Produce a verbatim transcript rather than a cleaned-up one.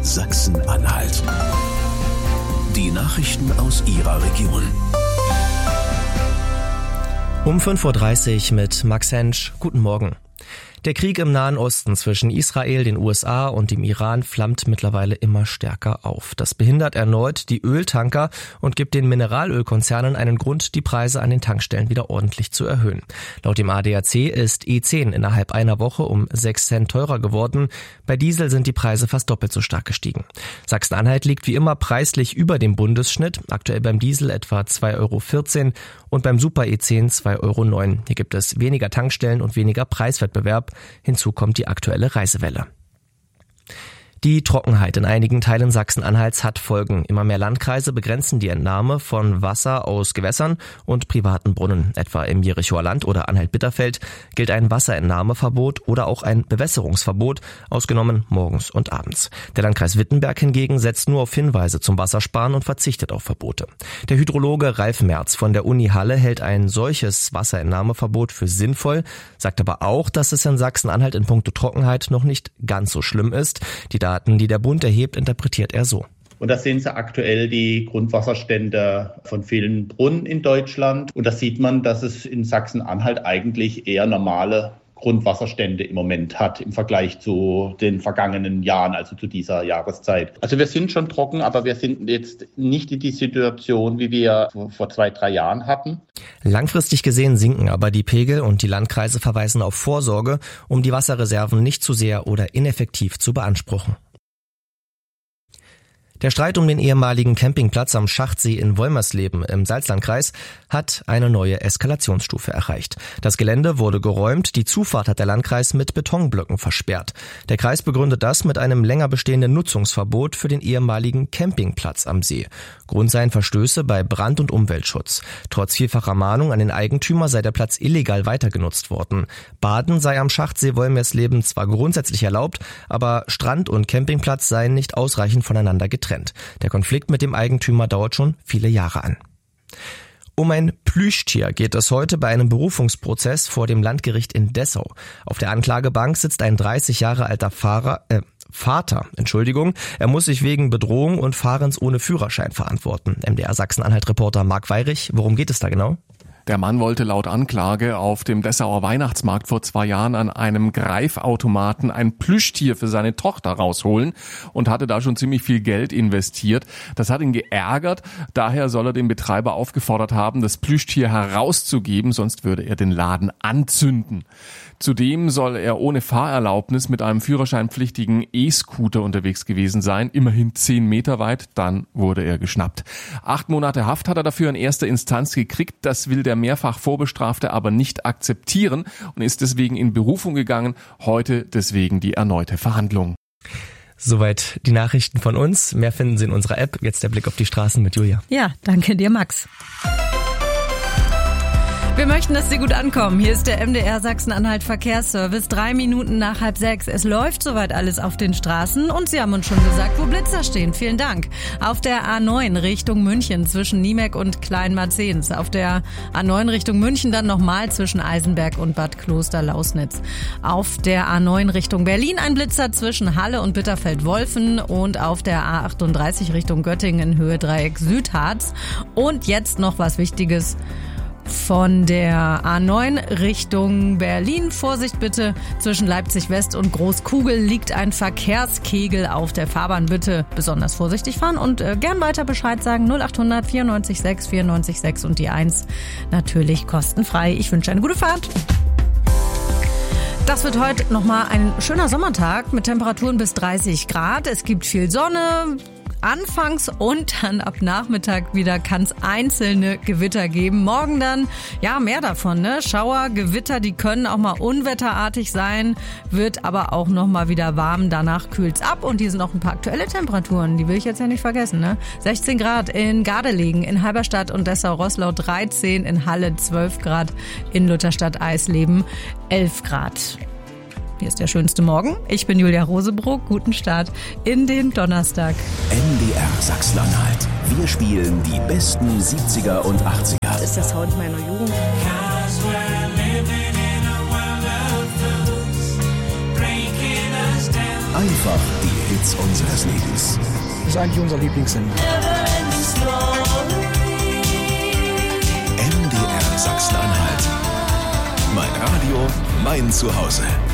Sachsen-Anhalt. Die Nachrichten aus Ihrer Region. Um fünf Uhr dreißig mit Max Hensch. Guten Morgen. Der Krieg im Nahen Osten zwischen Israel, den U S A und dem Iran flammt mittlerweile immer stärker auf. Das behindert erneut die Öltanker und gibt den Mineralölkonzernen einen Grund, die Preise an den Tankstellen wieder ordentlich zu erhöhen. Laut dem A D A C ist E zehn innerhalb einer Woche um sechs Cent teurer geworden. Bei Diesel sind die Preise fast doppelt so stark gestiegen. Sachsen-Anhalt liegt wie immer preislich über dem Bundesschnitt. Aktuell beim Diesel etwa zwei Euro vierzehn und beim Super E zehn zwei Euro neun. Hier gibt es weniger Tankstellen und weniger Preiswettbewerb. Hinzu kommt die aktuelle Reisewelle. Die Trockenheit in einigen Teilen Sachsen-Anhalts hat Folgen. Immer mehr Landkreise begrenzen die Entnahme von Wasser aus Gewässern und privaten Brunnen. Etwa im Jerichower Land oder Anhalt-Bitterfeld gilt ein Wasserentnahmeverbot oder auch ein Bewässerungsverbot, ausgenommen morgens und abends. Der Landkreis Wittenberg hingegen setzt nur auf Hinweise zum Wassersparen und verzichtet auf Verbote. Der Hydrologe Ralf Merz von der Uni Halle hält ein solches Wasserentnahmeverbot für sinnvoll, sagt aber auch, dass es in Sachsen-Anhalt in puncto Trockenheit noch nicht ganz so schlimm ist. Die Daten, die der Bund erhebt, interpretiert er so. Und da sehen Sie aktuell die Grundwasserstände von vielen Brunnen in Deutschland. Und da sieht man, dass es in Sachsen-Anhalt eigentlich eher normale Grundwasserstände im Moment hat im Vergleich zu den vergangenen Jahren, also zu dieser Jahreszeit. Also wir sind schon trocken, aber wir sind jetzt nicht in die Situation, wie wir vor zwei, drei Jahren hatten. Langfristig gesehen sinken aber die Pegel und die Landkreise verweisen auf Vorsorge, um die Wasserreserven nicht zu sehr oder ineffektiv zu beanspruchen. Der Streit um den ehemaligen Campingplatz am Schachtsee in Wolmersleben im Salzlandkreis hat eine neue Eskalationsstufe erreicht. Das Gelände wurde geräumt, die Zufahrt hat der Landkreis mit Betonblöcken versperrt. Der Kreis begründet das mit einem länger bestehenden Nutzungsverbot für den ehemaligen Campingplatz am See. Grund seien Verstöße bei Brand- und Umweltschutz. Trotz vielfacher Mahnung an den Eigentümer sei der Platz illegal weitergenutzt worden. Baden sei am Schachtsee Wolmersleben zwar grundsätzlich erlaubt, aber Strand und Campingplatz seien nicht ausreichend voneinander getrennt. Der Konflikt mit dem Eigentümer dauert schon viele Jahre an. Um ein Plüschtier geht es heute bei einem Berufungsprozess vor dem Landgericht in Dessau. Auf der Anklagebank sitzt ein dreißig Jahre alter Fahrer, äh, Vater, Entschuldigung. Er muss sich wegen Bedrohung und Fahrens ohne Führerschein verantworten. M D R Sachsen-Anhalt-Reporter Marc Weirich, worum geht es da genau? Der Mann wollte laut Anklage auf dem Dessauer Weihnachtsmarkt vor zwei Jahren an einem Greifautomaten ein Plüschtier für seine Tochter rausholen und hatte da schon ziemlich viel Geld investiert. Das hat ihn geärgert. Daher soll er den Betreiber aufgefordert haben, das Plüschtier herauszugeben, sonst würde er den Laden anzünden. Zudem soll er ohne Fahrerlaubnis mit einem führerscheinpflichtigen E-Scooter unterwegs gewesen sein, immerhin zehn Meter weit, dann wurde er geschnappt. Acht Monate Haft hat er dafür in erster Instanz gekriegt, das will der mehrfach Vorbestrafte aber nicht akzeptieren und ist deswegen in Berufung gegangen, heute deswegen die erneute Verhandlung. Soweit die Nachrichten von uns, mehr finden Sie in unserer App, jetzt der Blick auf die Straßen mit Julia. Ja, danke dir Max. Wir möchten, dass Sie gut ankommen. Hier ist der M D R Sachsen-Anhalt Verkehrsservice. Drei Minuten nach halb sechs. Es läuft soweit alles auf den Straßen und Sie haben uns schon gesagt, wo Blitzer stehen. Vielen Dank. Auf der A neun Richtung München zwischen Niemek und Kleinmarzens. Auf der A neun Richtung München dann nochmal zwischen Eisenberg und Bad Kloster-Lausnitz. Auf der A neun Richtung Berlin ein Blitzer zwischen Halle und Bitterfeld-Wolfen und auf der A achtunddreißig Richtung Göttingen in Höhe Dreieck Südharz. Und jetzt noch was Wichtiges. Von der A neun Richtung Berlin. Vorsicht bitte, zwischen Leipzig West und Großkugel liegt ein Verkehrskegel auf der Fahrbahn. Bitte besonders vorsichtig fahren und äh, gern weiter Bescheid sagen. null acht hundert vierundneunzig sechs vierundneunzig sechs und die eins natürlich kostenfrei. Ich wünsche eine gute Fahrt. Das wird heute nochmal ein schöner Sommertag mit Temperaturen bis dreißig Grad. Es gibt viel Sonne. Anfangs und dann ab Nachmittag wieder kann es einzelne Gewitter geben. Morgen dann, ja, mehr davon, ne? Schauer, Gewitter, die können auch mal unwetterartig sein, wird aber auch noch mal wieder warm. Danach kühlt's ab und hier sind noch ein paar aktuelle Temperaturen, die will ich jetzt ja nicht vergessen, ne? sechzehn Grad in Gardelegen, in Halberstadt und Dessau-Roßlau dreizehn, in Halle zwölf Grad, in Lutherstadt-Eisleben elf Grad. Hier ist der schönste Morgen. Ich bin Julia Rosebrock. Guten Start in den Donnerstag. M D R Sachsen-Anhalt. Wir spielen die besten siebziger und achtziger. Das ist der Sound meiner Jugend. Cause we're living in a world of fools, breaking us down. Einfach die Hits unseres Lebens. Das ist eigentlich unser Lieblingssender. M D R Sachsen-Anhalt. Mein Radio, mein Zuhause.